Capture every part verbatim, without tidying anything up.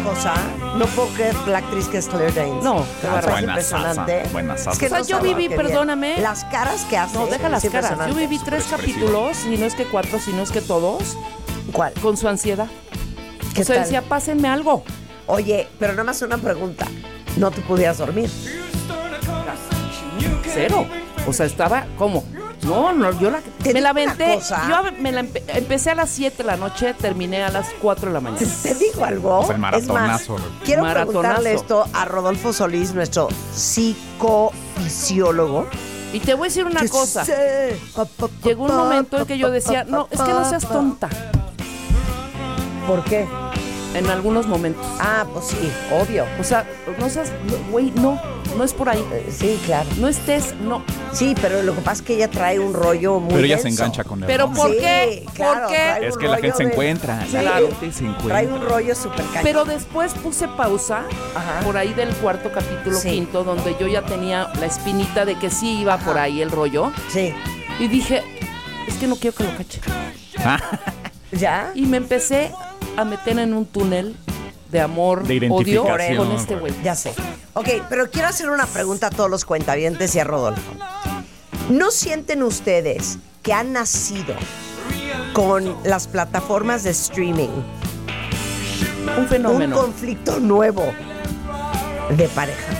cosa, no puedo creer la actriz que es Claire Danes. No, qué ah, es impresionante. Buena salsa. Es que O sea, no yo sabe viví, qué perdóname. bien. Las caras que hace. No, deja las es caras. Yo viví tres capítulos, si no es que cuatro, si no es que todos, ¿Cuál? con su ansiedad. ¿Qué O sea, tal? decía, pásenme algo. Oye, pero nada más una pregunta. ¿No te pudieras dormir? Cero. O sea, estaba, ¿cómo? No, no, yo la, Te me la digo una aventé. cosa. Yo me la empe- empecé a las siete de la noche, terminé a las cuatro de la ¿Te, mañana. te digo algo? O sea, el es más, maratonazo. quiero Maratonazo. preguntarle esto a Rodolfo Solís, nuestro psicofisiólogo. Y te voy a decir una Que cosa. sé. Llegó un momento en que yo decía, no, es que no seas tonta. ¿Por qué? En algunos momentos. Ah, pues sí, obvio. O sea, no seas, güey, no, no es por ahí. Eh, Sí, claro. No estés, no. Sí, pero lo que pasa es que ella trae un rollo muy Pero ella se denso. engancha con él. Pero ¿no? ¿por Sí, qué? claro, ¿Por qué? trae Es un que la rollo gente se de- encuentra. Sí, La gente se encuentra. trae un rollo súper cañón. Pero después puse pausa Ajá. por ahí del cuarto capítulo Sí. quinto, donde yo ya tenía la espinita de que sí iba por ahí el rollo. Sí. Y dije, es que no quiero que lo cache. ¿Ya? Y me empecé a meter en un túnel de amor, De odio identificación. con este güey. Ya sé. Ok, pero quiero hacer una pregunta a todos los cuentavientes y a Rodolfo. ¿No sienten ustedes que han nacido con las plataformas de streaming Un fenómeno. un conflicto nuevo de pareja?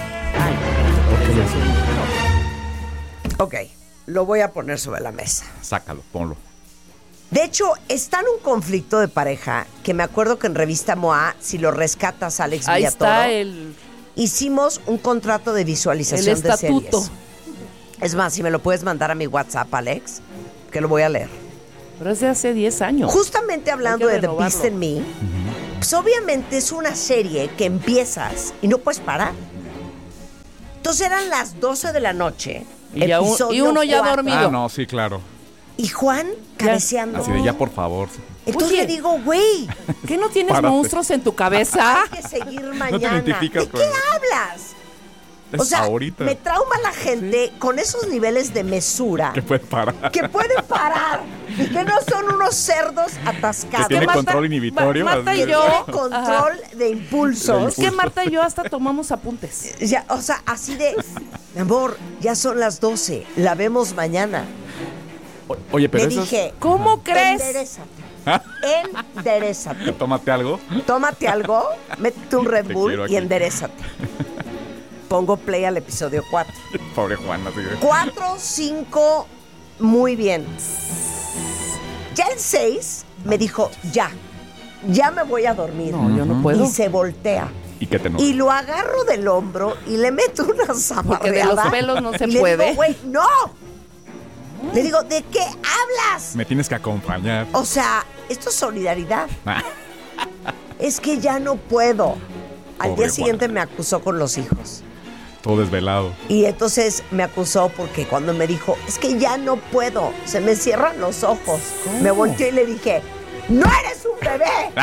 Ok, lo voy a poner sobre la mesa. Sácalo, ponlo. De hecho, está en un conflicto de pareja que me acuerdo que en revista M O A, si lo rescatas, Alex Ahí Villatoro, está el, hicimos un contrato de el visualización de estatuto. series. Es más, si me lo puedes mandar a mi WhatsApp, Alex, que lo voy a leer. Pero es de hace diez años. Justamente hablando Hay de que The Beast renovarlo. in Me, pues obviamente es una serie que empiezas y no puedes parar. Entonces eran las doce de la noche, Y, ya un- episodio y uno ya cuatro, dormido. Ah, no, sí, claro. y Juan cabeceando. Así de ya, por favor. Entonces Oye. le digo, güey, ¿Qué no tienes Párate. monstruos en tu cabeza? hay que seguir mañana. identificas ¿De con- qué hablas? Es O sea, ahorita. me trauma la gente con esos niveles de mesura Que puede parar. que pueden parar y que no son unos cerdos atascados. Que tiene Marta- control inhibitorio. Ma- Marta así y de- yo- Control de impulsos. Es que Marta y yo hasta tomamos apuntes. Ya, o sea, así de, mi amor, ya son las doce, la vemos mañana. O- Oye, pero Le eso es- dije, ¿Cómo crees? enderezate, enderezate. Tómate algo. Tómate algo, métete un Red Te Bull quiero y aquí. enderezate. Pongo play al episodio cuatro. Pobre Juan, así de... cuatro, cinco, muy bien. Ya el seis me dijo, ya, ya me voy a dormir. No, yo no puedo. Y se voltea. ¿Y qué te no? Y lo agarro del hombro y le meto una Porque de zamarreada. los pelos no se y le puede. digo, güey, no. Le digo, ¿de qué hablas? Me tienes que acompañar. O sea, esto es solidaridad. Es que ya no puedo. Al Pobre día siguiente Juan. me acusó con los hijos. Todo desvelado. Y entonces me acusó porque cuando me dijo, es que ya no puedo, se me cierran los ojos. ¿Cómo? Me volteé y le dije, ¡no eres un bebé!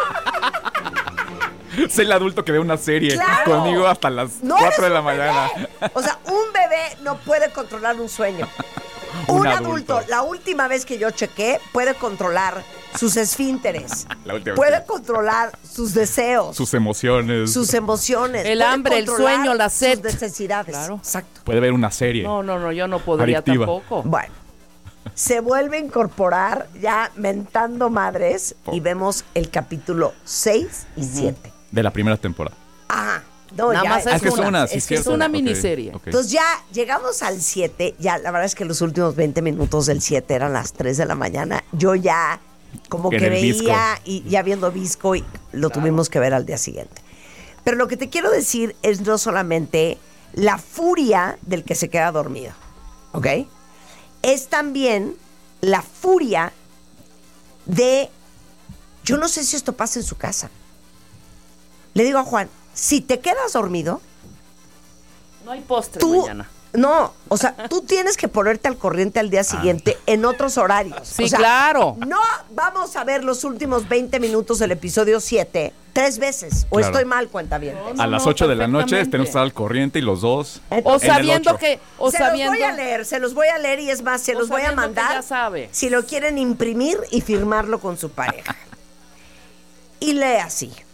Sé el adulto que ve una serie ¡Claro! conmigo hasta las ¡No cuatro de eres la un mañana. bebé! O sea, un bebé no puede controlar un sueño. Un Un, adulto. adulto. la última vez que yo chequé, puede controlar sus esfínteres. La última Puede vez. controlar sus deseos, sus, Sus emociones. emociones. El puede hambre, el controlar sueño, la sed. Sus necesidades. Claro. Exacto. Puede ver una serie. No, no, no, yo no podría Adictiva. tampoco. Bueno, se vuelve a incorporar ya mentando madres Oh. y vemos el capítulo seis y siete. De la primera temporada. Ah, no, Nada ya, más Ah, es que es una, una, es sí, que es cierto. es una Ok, miniserie. ok. Entonces ya llegamos al siete, ya la verdad es que los últimos veinte minutos del siete eran las tres de la mañana. Yo ya como En que el veía visco. y ya viendo visco y lo tuvimos que ver al día siguiente. Pero lo que te quiero decir es no solamente la furia del que se queda dormido, ¿ok? Es también la furia de, yo no sé si esto pasa en su casa. Le digo a Juan, si te quedas dormido, No hay postre tú, mañana. no, o sea, tú tienes que ponerte al corriente al día siguiente en otros horarios. Sí, O sea, claro. No vamos a ver los últimos veinte minutos del episodio siete tres veces. O Claro. estoy mal, cuenta bien. No, A las no, ocho de la noche perfectamente. tenemos que estar al corriente y los dos. O en el sabiendo ocho. que, o se sabiendo, los voy a leer, se los voy a leer y es más, se O los voy a sabiendo que mandar. ya sabe. Si lo quieren imprimir y firmarlo con su pareja. Y lee así.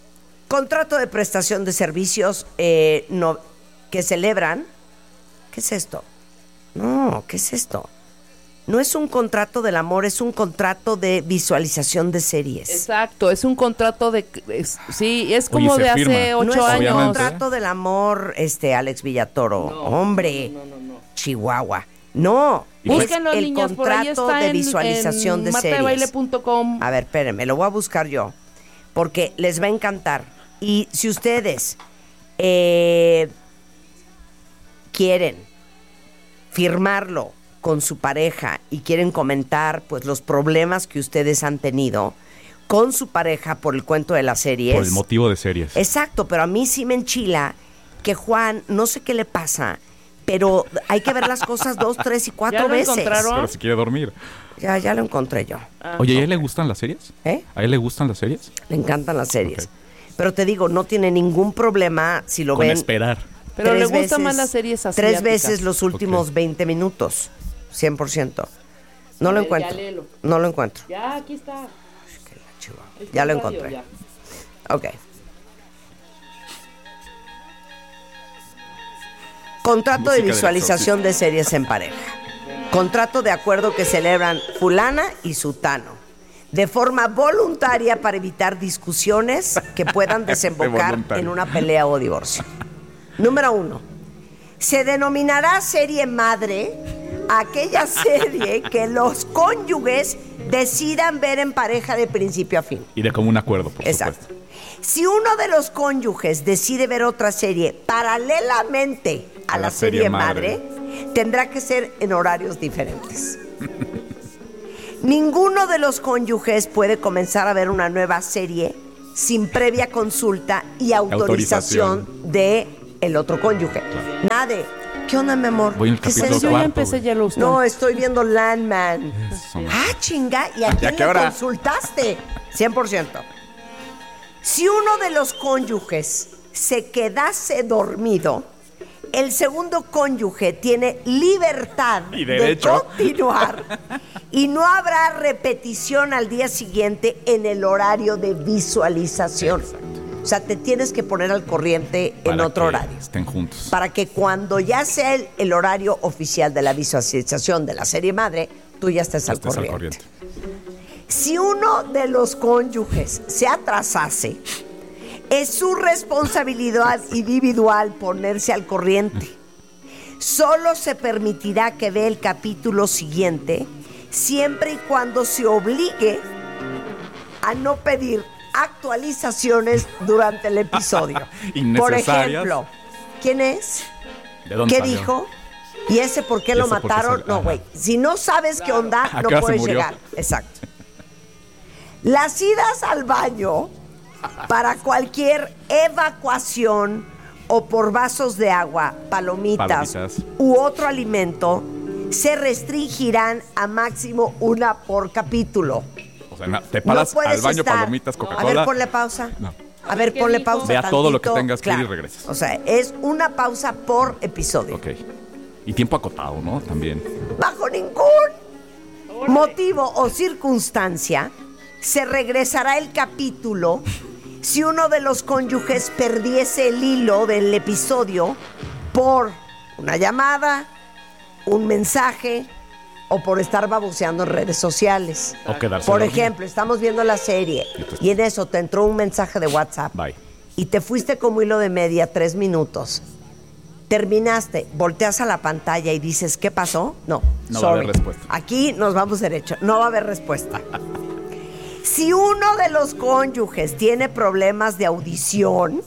Contrato de prestación de servicios eh, no, que celebran. ¿Qué es esto? No, ¿qué es esto? No es un contrato del amor, es un contrato de visualización de series. Exacto, es un contrato de... Es, sí, es como Oye, de se hace firma. ocho no es años. un contrato del amor, este, Alex Villatoro. No, Hombre, no, no, no. Chihuahua. No, es Búsquenlo, el niñas, por ahí contrato está de en, visualización en de marta de baile series. punto com. A ver, espérenme, lo voy a buscar yo, porque les va a encantar. Y si ustedes eh, quieren firmarlo con su pareja y quieren comentar pues los problemas que ustedes han tenido con su pareja por el cuento de las series. Por el motivo de series. Exacto, pero a mí sí me enchila que Juan, no sé qué le pasa, pero hay que ver las cosas dos, tres y cuatro ¿Ya lo veces. encontraron? Pero si quiere dormir. Ya, ya lo encontré yo. Ah, Oye, ¿a él le gustan las series? ¿Eh? ¿A él le gustan las series? Le encantan las series. Ok. Pero te digo, no tiene ningún problema si lo Con ven esperar. Pero le tres gustan veces- más las series Tres asiáticas. veces los últimos Ok. veinte minutos. cien por ciento. No A lo ver, ya encuentro. léelo. No lo encuentro. Ya, aquí está. Ahí está Ya lo el radio, encontré. ya. Ok. Contrato Música de del visualización de series en pareja. Contrato de acuerdo que celebran fulana y sutano. De forma voluntaria para evitar discusiones que puedan desembocar voluntario. en una pelea o divorcio. Número uno. Se denominará serie madre a aquella serie que los cónyuges decidan ver en pareja de principio a fin. Y de común acuerdo, por Exacto. supuesto. Si uno de los cónyuges decide ver otra serie paralelamente a, la, serie, madre, tendrá que ser en horarios diferentes. Ninguno de los cónyuges puede comenzar a ver una nueva serie sin previa consulta y autorización, Autorización. de el otro cónyuge. Nada de, ¿qué onda, mi amor? Voy en el ¿Qué es capítulo eso? Yo ya cuarto, empecé güey. Yellowstone. No, estoy viendo Landman. Eso. Ah, chinga, ¿y a quién qué le hora? consultaste? cien por ciento. Si uno de los cónyuges se quedase dormido, el segundo cónyuge tiene libertad Y de derecho. continuar y no habrá repetición al día siguiente en el horario de visualización. O sea, te tienes que poner al corriente en Para otro que horario. estén juntos. Para que cuando ya sea el, el horario oficial de la visualización de la serie madre, tú ya estés, al, Estés al corriente. corriente. Si uno de los cónyuges se atrasase, es su responsabilidad individual ponerse al corriente. Solo se permitirá que vea el capítulo siguiente siempre y cuando se obligue a no pedir actualizaciones durante el episodio. Por Innecesarias. ejemplo, ¿quién es? ¿De dónde ¿Qué salió? dijo? ¿Y ese por qué ¿Y lo ese por qué mataron? salió? No, Ajá. güey. Si no sabes qué onda, ¿A no qué hora se puedes murió? llegar. Exacto. Las idas al baño para cualquier evacuación o por vasos de agua, palomitas, Palomitas. u otro alimento se restringirán a máximo una por capítulo. O sea, na- te No paras puedes al baño, estar- palomitas, A Coca-Cola. ver, ponle pausa. No. A ver, ¿Qué ponle dijo? pausa. Ve a todo lo que tantito. tengas que ir y Claro. regresas. O sea, es una pausa por episodio. Ok. Y tiempo acotado, ¿no? También. Bajo ningún motivo o circunstancia se regresará el capítulo si uno de los cónyuges perdiese el hilo del episodio por una llamada, un mensaje o por estar baboseando en redes sociales. O quedarse Por dormido. ejemplo, estamos viendo la serie y en eso te entró un mensaje de WhatsApp Bye. y te fuiste como hilo de media tres minutos. Terminaste, volteas a la pantalla y dices, ¿qué pasó? No, No va a sorry. haber respuesta. Aquí nos vamos derecho, no va a haber respuesta. Si uno de los cónyuges tiene problemas de audición,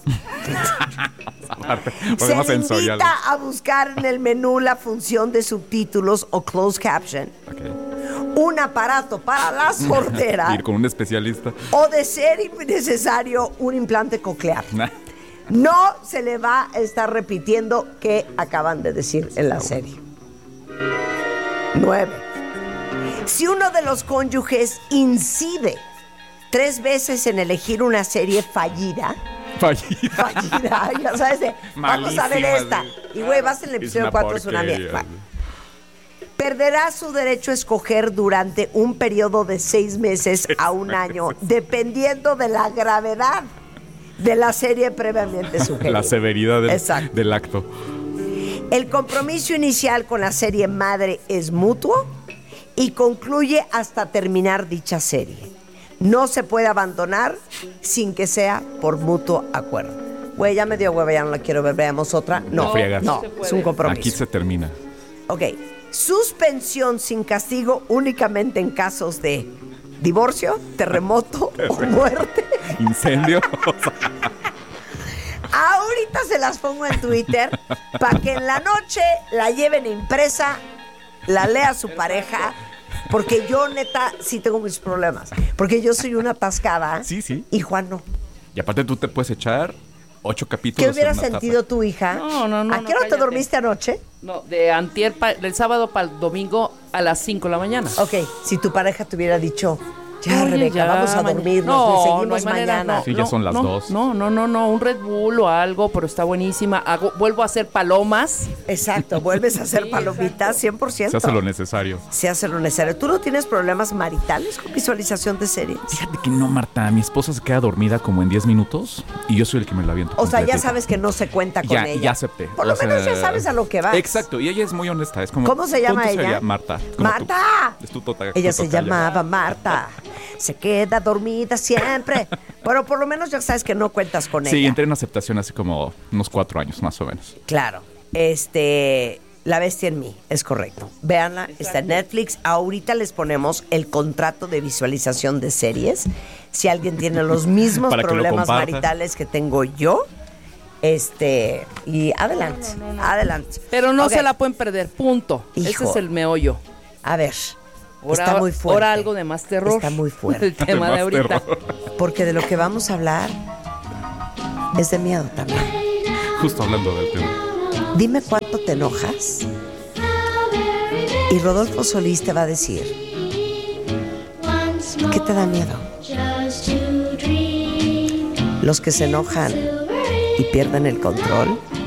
Aparte, se problemas le sensoriales. invita a buscar en el menú la función de subtítulos o closed caption, Ok. un aparato para la sordera Ir con un especialista. o, de ser necesario, un implante coclear. Nah. No se le va a estar repitiendo qué acaban de decir en la serie. Nueve. Si uno de los cónyuges incide tres veces en elegir una serie fallida, Fallida. fallida, ya sabes, de, vamos a ver Malísima, esta. sí. Y güey, vas en el Es episodio una cuatro, es una porquería, mierda. sí. Perderá su derecho a escoger durante un periodo de seis meses a un año, dependiendo de la gravedad de la serie previamente sugerida. La severidad del, Exacto. del acto. El compromiso inicial con la serie madre es mutuo y concluye hasta terminar dicha serie. No se puede abandonar sin que sea por mutuo acuerdo. Güey, ya me dio hueva, ya no la quiero ver, veamos otra. No, No friegas. no, No se es un compromiso. Aquí se termina. Ok, suspensión sin castigo únicamente en casos de divorcio, terremoto o muerte. Incendio. Ahorita se las pongo en Twitter para que en la noche la lleven impresa, la lea su pareja, porque yo neta sí tengo mis problemas, porque yo soy una atascada. Sí, sí. Y Juan no. Y aparte tú te puedes echar ocho capítulos. ¿Qué hubiera en una sentido tapa. tu hija? No, no, no, ¿A qué no, hora te cállate. dormiste anoche? No, de antier, pa- del sábado para el domingo a las cinco de la mañana. Ok, si tu pareja te hubiera dicho, ya, Oye, Rebeca, ya, vamos a mañana. dormirnos, No, le seguimos no hay manera, mañana. no, Sí, ya son las no, dos. No, no, no, no, un Red Bull o algo, pero está buenísima. Hago, vuelvo a hacer palomas. Exacto, vuelves a hacer Sí, palomitas, exacto. cien por ciento. Se hace lo necesario. Se hace lo necesario. ¿Tú no tienes problemas maritales con visualización de series? Fíjate que no, Marta. Mi esposa se queda dormida como en diez minutos y yo soy el que me la aviento. O sea, ya completita. sabes que no se cuenta con Ya, ella. ya acepté. Por lo O sea, menos ya sabes a lo que vas. Exacto, y ella es muy honesta. Es como, ¿Cómo se llama punto ella? sería Marta. como ¡Marta! tú. Es tu tota- Ella tu se tocaya. llamaba Marta. Se queda dormida siempre. Pero por lo menos ya sabes que no cuentas con Sí, ella. entré en aceptación hace como unos cuatro años, más o menos. Claro. Este... La bestia en mí, es correcto. Véanla, está en Netflix. Ahorita les ponemos el contrato de visualización de series. Si alguien tiene los mismos Para que lo problemas comparta. maritales que tengo yo, este... Y adelante, adelante. Pero no Ok. se la pueden perder, punto. Ese Hijo. es el meollo. A ver, Ahora, está muy fuerte. ahora algo de más terror. Está muy fuerte. El tema De de más ahorita. terror. Porque de lo que vamos a hablar es de miedo también. Justo hablando del tema. Dime cuánto te enojas y Rodolfo Solís te va a decir ¿qué te da miedo? Los que se enojan y pierden el control,